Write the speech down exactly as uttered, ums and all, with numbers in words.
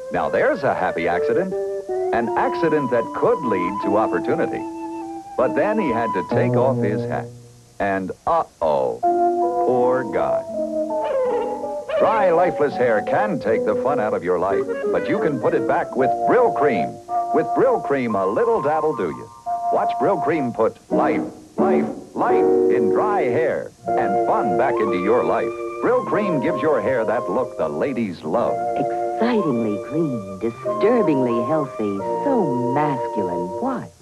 Now there's a happy accident. An accident that could lead to opportunity. But then he had to take off his hat. And uh-oh, poor guy. Dry, lifeless hair can take the fun out of your life, but you can put it back with Brill Cream. With Brill Cream, a little dab'll do you. Watch Brill Cream put life, life, life in dry hair and fun back into your life. Brill Cream gives your hair that look the ladies love. Excitingly clean, disturbingly healthy, so masculine. Why?